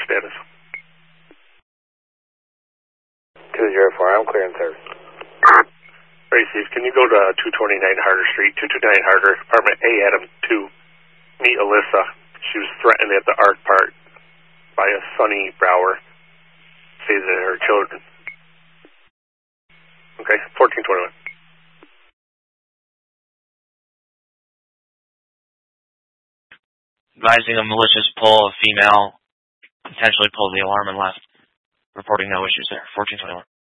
status. 204, I'm clearing service. Receive, can you go to 229 Harder Street, 229 Harder, apartment A, Adam 2, meet Alyssa. She was threatened at the art park by a Sonny Brower, says that her children. Okay, 1421. Advising a malicious pull of female, potentially pulled the alarm and left. Reporting no issues there. 1421.